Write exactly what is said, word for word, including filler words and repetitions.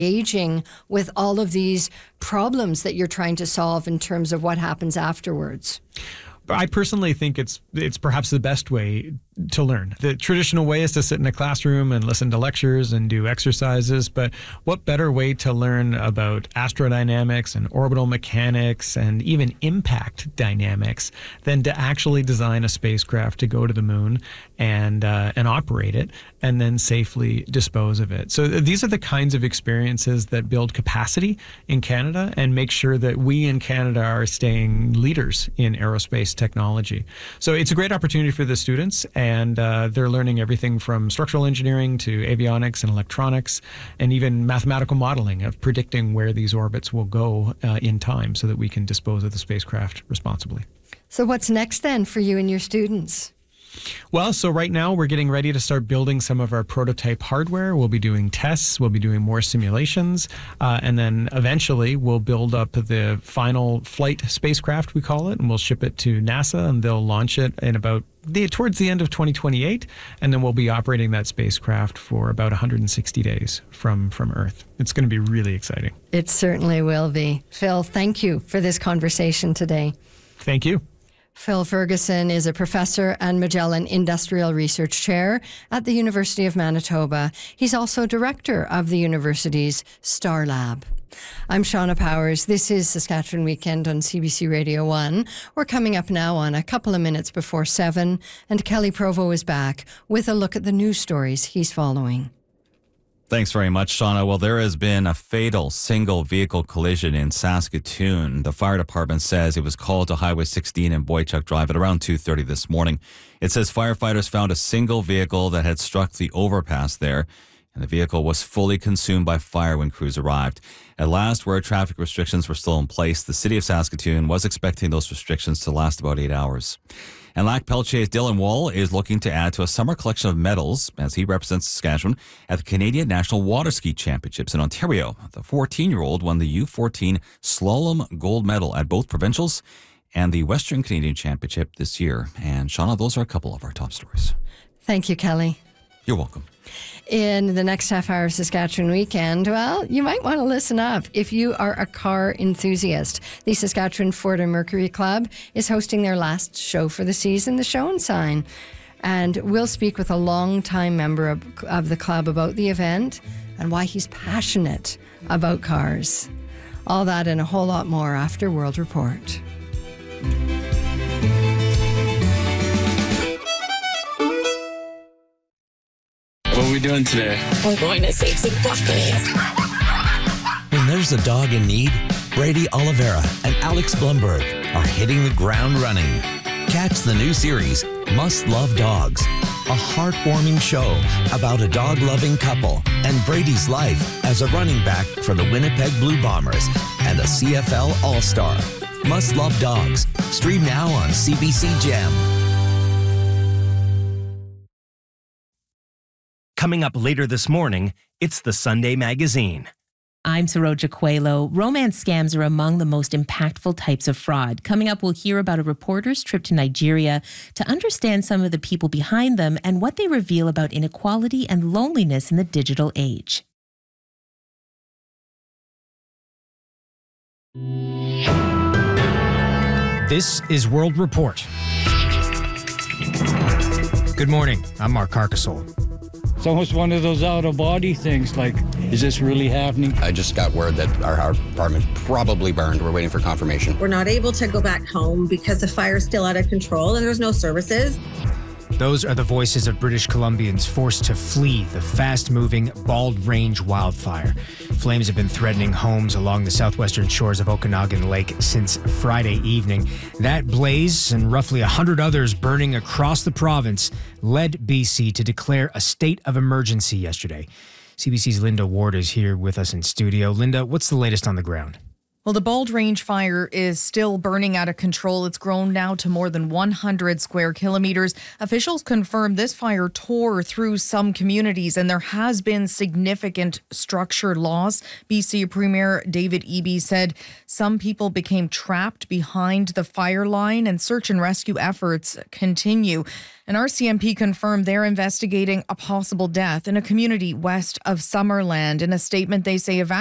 engaging with all of these problems that you're trying to solve in terms of what happens afterwards? I personally think it's it's perhaps the best way to learn. The traditional way is to sit in a classroom and listen to lectures and do exercises, but what better way to learn about astrodynamics and orbital mechanics and even impact dynamics than to actually design a spacecraft to go to the moon and uh, and operate it and then safely dispose of it. So these are the kinds of experiences that build capacity in Canada and make sure that we in Canada are staying leaders in aerospace technology. So it's a great opportunity for the students, and uh, they're learning everything from structural engineering to avionics and electronics and even mathematical modeling of predicting where these orbits will go uh, in time so that we can dispose of the spacecraft responsibly. So what's next then for you and your students? Well, so right now we're getting ready to start building some of our prototype hardware. We'll be doing tests, we'll be doing more simulations, uh, and then eventually we'll build up the final flight spacecraft, we call it, and we'll ship it to NASA, and they'll launch it in about the, towards the end of twenty twenty-eight, and then we'll be operating that spacecraft for about one hundred sixty days from, from Earth. It's going to be really exciting. It certainly will be. Phil, thank you for this conversation today. Thank you. Phil Ferguson is a professor and Magellan Industrial Research Chair at the University of Manitoba. He's also director of the university's Star Lab. I'm Shauna Powers. This is Saskatchewan Weekend on C B C Radio one. We're coming up now on a couple of minutes before seven, and Kelly Provo is back with a look at the news stories he's following. Thanks very much, Shauna. Well, there has been a fatal single vehicle collision in Saskatoon. The fire department says it was called to Highway sixteen in Boychuk Drive at around two thirty this morning. It says firefighters found a single vehicle that had struck the overpass there, and the vehicle was fully consumed by fire when crews arrived. At last, where traffic restrictions were still in place, the city of Saskatoon was expecting those restrictions to last about eight hours. And Lac Peltier's Dylan Wall is looking to add to a summer collection of medals as he represents Saskatchewan at the Canadian National Water Ski Championships in Ontario. The fourteen-year-old won the U fourteen Slalom gold medal at both provincials and the Western Canadian Championship this year. And Shauna, those are a couple of our top stories. Thank you, Kelly. You're welcome. In the next half hour of Saskatchewan Weekend, well, you might want to listen up if you are a car enthusiast. The Saskatchewan Ford and Mercury Club is hosting their last show for the season, the Show and Sign. And we'll speak with a long-time member of, of the club about the event and why he's passionate about cars. All that and a whole lot more after World Report. What are we doing today? We're going to save some puppies. When there's a dog in need, Brady Oliveira and Alex Blumberg are hitting the ground running. Catch the new series, Must Love Dogs, a heartwarming show about a dog-loving couple and Brady's life as a running back for the Winnipeg Blue Bombers and a C F L All-Star. Must Love Dogs. Stream now on C B C Gem. Coming up later this morning, it's the Sunday Magazine. I'm Saroja Coelho. Romance scams are among the most impactful types of fraud. Coming up, we'll hear about a reporter's trip to Nigeria to understand some of the people behind them and what they reveal about inequality and loneliness in the digital age. This is World Report. Good morning. I'm Mark Carcassole. It's almost one of those out-of-body things, like, is this really happening? I just got word that our, our apartment probably burned. We're waiting for confirmation. We're not able to go back home because the fire's still out of control and there's no services. Those are the voices of British Columbians forced to flee the fast-moving Bald Range wildfire. Flames have been threatening homes along the southwestern shores of Okanagan Lake since Friday evening. That blaze and roughly one hundred others burning across the province led B C to declare a state of emergency yesterday. C B C's Linda Ward is here with us in studio. Linda, what's the latest on the ground? Well, the Bald Range fire is still burning out of control. It's grown now to more than one hundred square kilometers. Officials confirm this fire tore through some communities and there has been significant structure loss. B C Premier David Eby said some people became trapped behind the fire line and search and rescue efforts continue. And R C M P confirmed they're investigating a possible death in a community west of Summerland. In a statement, they say evacuation